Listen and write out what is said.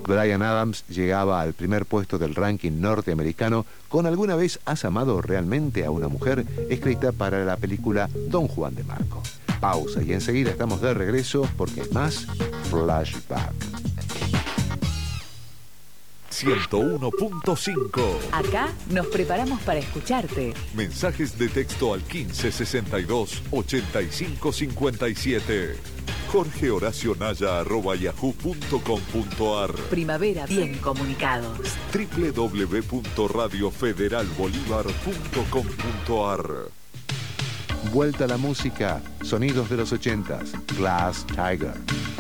Bryan Adams llegaba al primer puesto del ranking norteamericano con ¿Alguna vez has amado realmente a una mujer?, escrita para la película Don Juan de Marco. Pausa y enseguida estamos de regreso porque es más Flashback. 101.5. Acá nos preparamos para escucharte. Mensajes de texto al 1562-8557. jorgehoracionaya@yahoo.com.ar. Primavera bien comunicados. www.radiofederalbolivar.com.ar. Vuelta a la música, sonidos de los 80s, Glass Tiger.